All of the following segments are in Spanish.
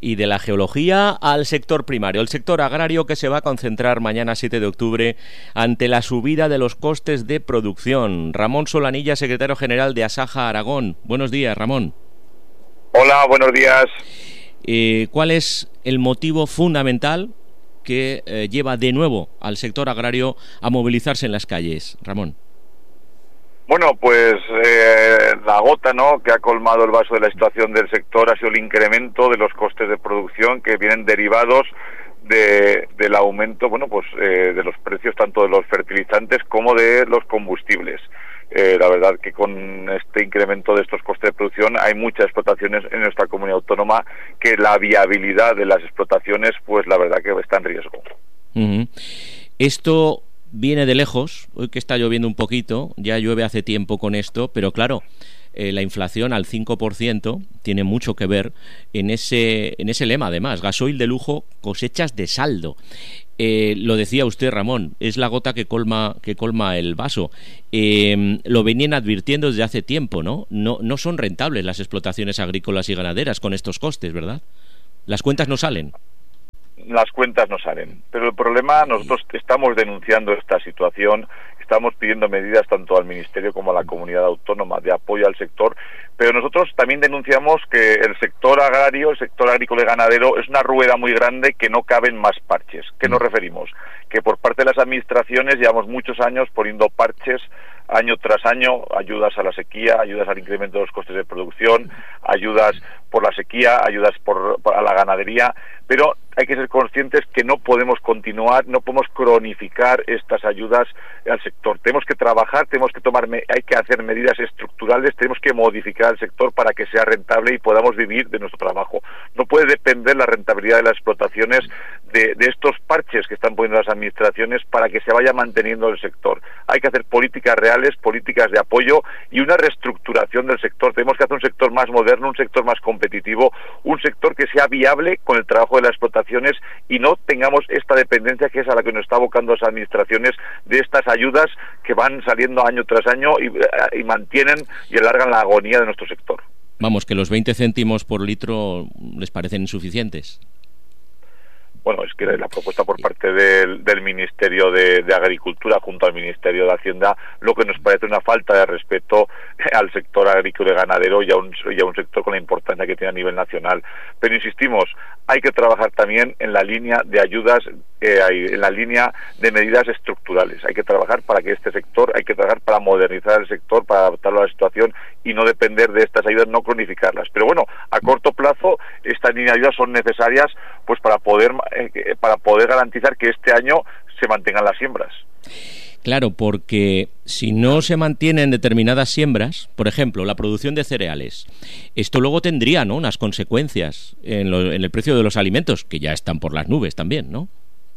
y de la geología al sector primario, el sector agrario que se va a concentrar mañana 7 de octubre ante la subida de los costes de producción. Ramón Solanilla, secretario general de Asaja Aragón. Buenos días, Ramón. Hola, buenos días. ¿Cuál es el motivo fundamental que lleva de nuevo al sector agrario a movilizarse en las calles, Ramón? Bueno, pues la gota, ¿no?, que ha colmado el vaso de la situación del sector ha sido el incremento de los costes de producción que vienen derivados del aumento, bueno, pues de los precios tanto de los fertilizantes como de los combustibles. La verdad que con este incremento de estos costes de producción hay muchas explotaciones en nuestra comunidad autónoma que la viabilidad de las explotaciones, pues la verdad que está en riesgo. Esto viene de lejos, hoy que está lloviendo un poquito, ya llueve hace tiempo con esto, pero claro, la inflación al 5% tiene mucho que ver en ese lema, además, gasoil de lujo, cosechas de saldo. Lo decía usted, Ramón, es la gota que colma el vaso. Lo venían advirtiendo desde hace tiempo, ¿no? No son rentables las explotaciones agrícolas y ganaderas con estos costes, ¿verdad? Las cuentas no salen. Las cuentas no salen, pero el problema, nosotros estamos denunciando esta situación, estamos pidiendo medidas tanto al Ministerio como a la comunidad autónoma de apoyo al sector, pero nosotros también denunciamos que el sector agrario, el sector agrícola y ganadero es una rueda muy grande que no caben más parches. ¿Qué nos referimos? Que por parte de las administraciones llevamos muchos años poniendo parches año tras año, ayudas a la sequía, ayudas al incremento de los costes de producción, ayudas por la sequía, ayudas a la ganadería, pero hay que ser conscientes que no podemos continuar, no podemos cronificar estas ayudas al sector. Tenemos que trabajar, hay que hacer medidas estructurales, tenemos que modificar el sector para que sea rentable y podamos vivir de nuestro trabajo. No puede depender la rentabilidad de las explotaciones de estos parches que están poniendo las administraciones para que se vaya manteniendo el sector. Hay que hacer políticas reales, políticas de apoyo y una reestructuración del sector. Tenemos que hacer un sector más moderno, un sector más competitivo, un sector que sea viable con el trabajo de las explotaciones y no tengamos esta dependencia que es a la que nos está abocando las administraciones de estas ayudas que van saliendo año tras año y mantienen y alargan la agonía de nuestro sector. Vamos, que los 20 céntimos por litro les parecen insuficientes. Bueno, es que la propuesta por parte del Ministerio de Agricultura junto al Ministerio de Hacienda, lo que nos parece una falta de respeto al sector agrícola y ganadero y a un sector con la importancia que tiene a nivel nacional. Pero insistimos, hay que trabajar también en la línea de ayudas, en la línea de medidas estructurales. Hay que trabajar para que este sector, hay que trabajar para modernizar el sector, para adaptarlo a la situación y no depender de estas ayudas, no cronificarlas. Pero bueno, a corto plazo estas líneas de ayudas son necesarias pues para poder garantizar que este año se mantengan las siembras. Claro, porque si no se mantienen determinadas siembras, por ejemplo, la producción de cereales, esto luego tendría, ¿no?, unas consecuencias en el precio de los alimentos, que ya están por las nubes también, ¿no?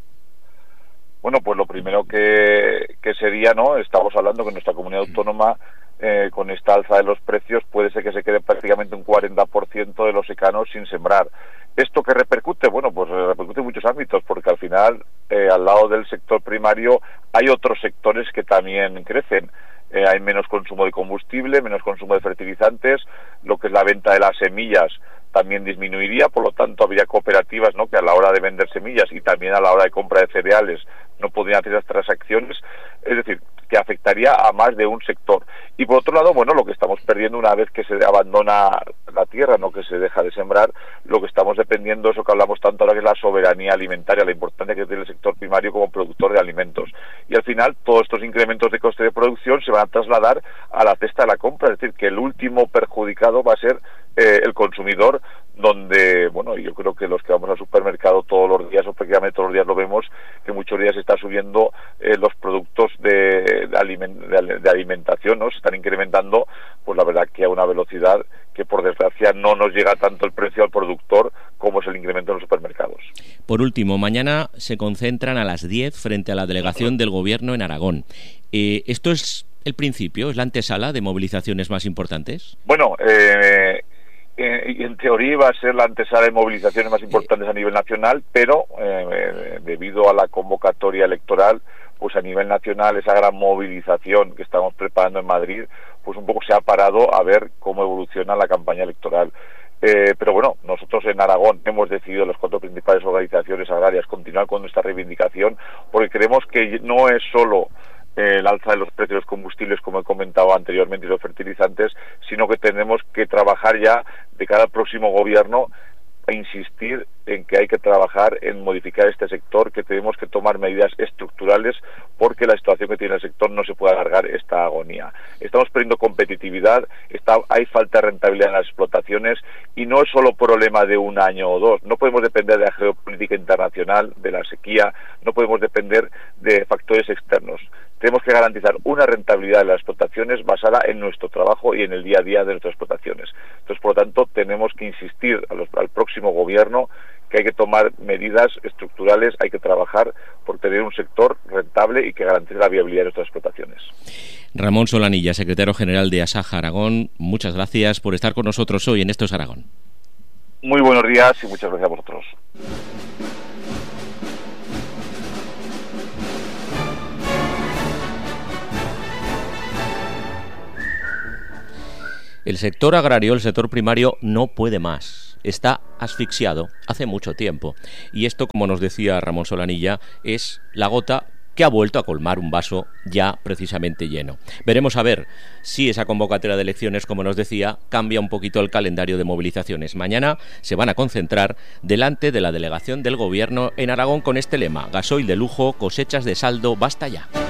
Bueno, pues lo primero que sería, ¿no?, estamos hablando que nuestra comunidad autónoma con esta alza de los precios puede ser que se quede prácticamente un 40% de los secanos sin sembrar. ¿Esto qué repercute? Bueno, pues repercute en muchos ámbitos, porque al final, al lado del sector primario, hay otros sectores que también crecen. Hay menos consumo de combustible, menos consumo de fertilizantes, lo que es la venta de las semillas también disminuiría, por lo tanto habría cooperativas, ¿no?, que a la hora de vender semillas y también a la hora de compra de cereales no podrían hacer esas transacciones, es decir, que afectaría a más de un sector. Y por otro lado, bueno, lo que estamos perdiendo una vez que se abandona la tierra, no que se deja de sembrar, lo que estamos dependiendo, eso que hablamos tanto ahora, que es la soberanía alimentaria, la importancia que tiene el sector primario como productor de alimentos. Y al final, todos estos incrementos de coste de producción se van a trasladar a la cesta de la compra, es decir, que el último perjudicado va a ser el consumidor, donde, bueno, yo creo que los que vamos al supermercado todos los días, o prácticamente todos los días lo vemos, que muchos días se está subiendo los productos de alimentación, ¿no?, se están incrementando, pues la verdad que a una velocidad que por desgracia no nos llega tanto el precio al productor como es el incremento en los supermercados. Por último, mañana se concentran a las 10 frente a la delegación del Gobierno en Aragón. ¿Esto es el principio, es la antesala de movilizaciones más importantes? Bueno, en teoría va a ser la antesala de movilizaciones más importantes a nivel nacional, pero debido a la convocatoria electoral, pues a nivel nacional esa gran movilización que estamos preparando en Madrid, pues un poco se ha parado a ver cómo evoluciona la campaña electoral. Pero bueno, nosotros en Aragón hemos decidido, las 4 principales organizaciones agrarias, continuar con nuestra reivindicación, porque creemos que no es solo el alza de los precios de los combustibles, como he comentado anteriormente, y los fertilizantes, sino que tenemos que trabajar ya de cara al próximo gobierno a insistir en que hay que trabajar en modificar este sector, que tenemos que tomar medidas estructurales, porque la situación que tiene el sector no se puede alargar esta agonía. Estamos perdiendo competitividad, hay falta de rentabilidad en las explotaciones, y no es solo problema de un año o dos. No podemos depender de la geopolítica internacional, de la sequía, no podemos depender de factores externos. Tenemos que garantizar una rentabilidad de las explotaciones basada en nuestro trabajo y en el día a día de nuestras explotaciones. Entonces, por lo tanto, tenemos que insistir al próximo gobierno que hay que tomar medidas estructurales, hay que trabajar por tener un sector rentable y que garantice la viabilidad de nuestras explotaciones. Ramón Solanilla, secretario general de Asaja Aragón, muchas gracias por estar con nosotros hoy en Esto es Aragón. Muy buenos días y muchas gracias a vosotros. El sector agrario, el sector primario, no puede más. Está asfixiado hace mucho tiempo. Y esto, como nos decía Ramón Solanilla, es la gota que ha vuelto a colmar un vaso ya precisamente lleno. Veremos a ver si esa convocatoria de elecciones, como nos decía, cambia un poquito el calendario de movilizaciones. Mañana se van a concentrar delante de la delegación del Gobierno en Aragón con este lema: gasoil de lujo, cosechas de saldo, basta ya.